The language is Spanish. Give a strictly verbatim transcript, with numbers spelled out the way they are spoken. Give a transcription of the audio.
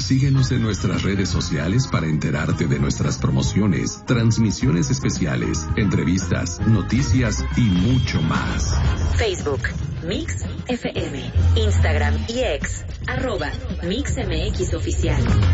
Síguenos en nuestras redes sociales para enterarte de nuestras promociones, transmisiones especiales, entrevistas, noticias y mucho más. Facebook, Mix F M, Instagram y X, arroba Mix M X Oficial.